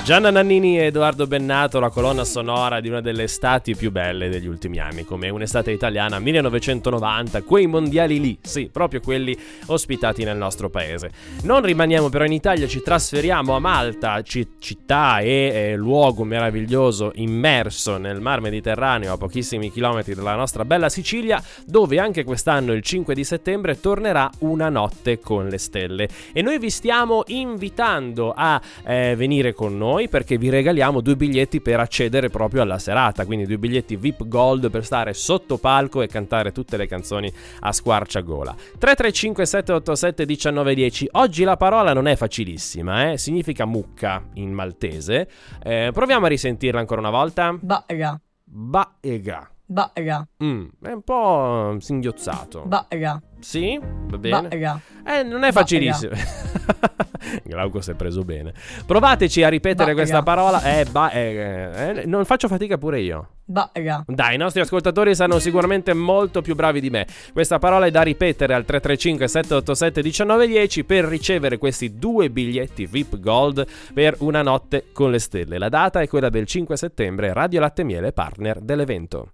Gianna Nannini e Edoardo Bennato, la colonna sonora di una delle estati più belle degli ultimi anni, come un'estate italiana 1990, quei mondiali lì, sì, proprio quelli ospitati nel nostro paese. Non rimaniamo però in Italia, ci trasferiamo a Malta, città e luogo meraviglioso immerso nel mar Mediterraneo a pochissimi chilometri dalla nostra bella Sicilia, dove anche quest'anno il 5 di settembre tornerà Una notte con le stelle. E noi vi stiamo invitando a venire con noi, perché vi regaliamo 2 biglietti per accedere proprio alla serata, quindi 2 biglietti VIP Gold per stare sotto palco e cantare tutte le canzoni a squarciagola. 335 787 1910. Oggi la parola non è facilissima, significa mucca in maltese. Proviamo a risentirla ancora una volta. Baega. Baega. Baega. È un po' singhiozzato. Baega. Sì? Va bene. Baega. Non è facilissimo. Glauco si è preso bene. Provateci a ripetere questa parola. Non faccio fatica pure io. Baega. Dai, i nostri ascoltatori saranno sicuramente molto più bravi di me. Questa parola è da ripetere al 335 787 1910 per ricevere questi 2 biglietti VIP Gold per Una notte con le stelle. La data è quella del 5 settembre. Radio Latte Miele, partner dell'evento.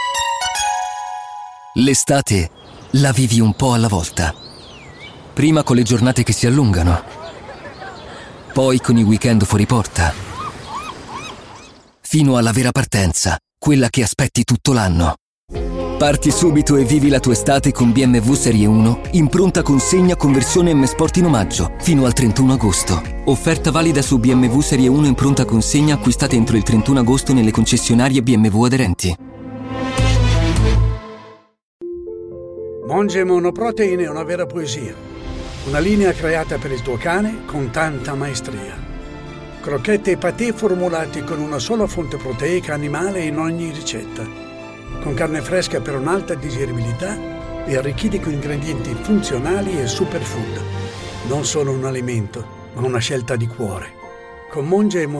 L'estate la vivi un po' alla volta. Prima con le giornate che si allungano, poi con i weekend fuori porta, fino alla vera partenza, quella che aspetti tutto l'anno. Parti subito e vivi la tua estate con BMW Serie 1 in pronta consegna con versione M Sport in omaggio fino al 31 agosto. Offerta valida su BMW Serie 1 in pronta consegna acquistate entro il 31 agosto nelle concessionarie BMW aderenti. Monge Monoprotein è una vera poesia. Una linea creata per il tuo cane con tanta maestria. Crocchette e patè formulati con una sola fonte proteica animale in ogni ricetta. Con carne fresca per un'alta digeribilità e arricchiti con ingredienti funzionali e superfood. Non solo un alimento, ma una scelta di cuore. Con Monge